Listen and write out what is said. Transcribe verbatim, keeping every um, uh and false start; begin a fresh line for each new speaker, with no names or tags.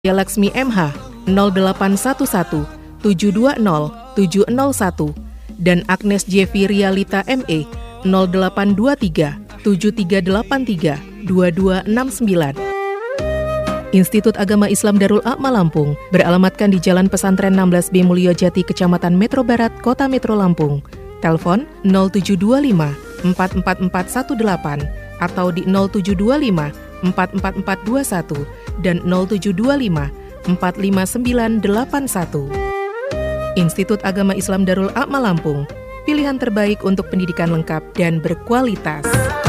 Laksmi M H nol delapan satu satu tujuh dua nol tujuh nol satu dan Agnes Jevi Rialita M E nol delapan dua tiga tujuh tiga delapan tiga dua dua enam sembilan. Institut Agama Islam Darul A'ma Lampung beralamatkan di Jalan Pesantren enam belas B Mulyojati, Kecamatan Metro Barat, Kota Metro Lampung. Telepon nol tujuh dua lima empat empat empat satu delapan atau di nol tujuh dua lima empat empat empat dua satu dan nol tujuh dua lima empat lima sembilan delapan satu. Institut Agama Islam Darul A'ma Lampung, pilihan terbaik untuk pendidikan lengkap dan berkualitas.